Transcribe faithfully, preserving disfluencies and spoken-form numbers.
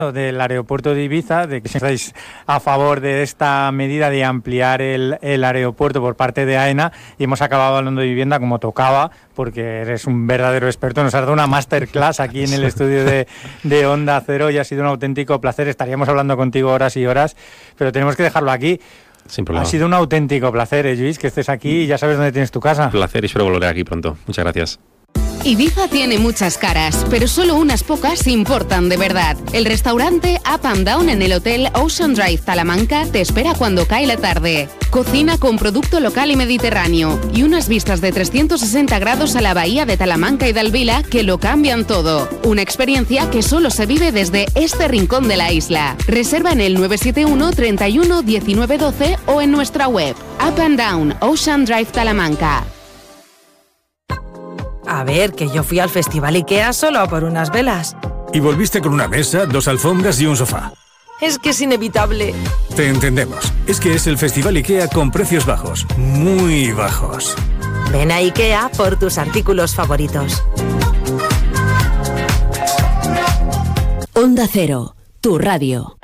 del aeropuerto de Ibiza, de que estáis a favor de esta medida de ampliar el, el aeropuerto por parte de AENA, y hemos acabado hablando de vivienda como tocaba, porque eres un verdadero experto. Nos has dado una masterclass aquí en el estudio de, de Onda Cero y ha sido un auténtico placer. Estaríamos hablando contigo horas y horas, pero tenemos que dejarlo aquí. Sin problema. Ha sido un auténtico placer, ¿eh, Lluís? Que estés aquí y ya sabes dónde tienes tu casa. Placer y espero volver aquí pronto. Muchas gracias. Ibiza tiene muchas caras, pero solo unas pocas importan de verdad. El restaurante Up and Down en el Hotel Ocean Drive Talamanca te espera cuando cae la tarde. Cocina con producto local y mediterráneo y unas vistas de trescientos sesenta grados a la bahía de Talamanca y de Alvila que lo cambian todo. Una experiencia que solo se vive desde este rincón de la isla. Reserva en el nueve siete uno, treinta y uno, diecinueve doce o en nuestra web. Up and Down Ocean Drive Talamanca. A ver, que yo fui al Festival IKEA solo por unas velas. Y volviste con una mesa, dos alfombras y un sofá. Es que es inevitable. Te entendemos. Es que es el Festival IKEA con precios bajos. Muy bajos. Ven a IKEA por tus artículos favoritos. Onda Cero, tu radio.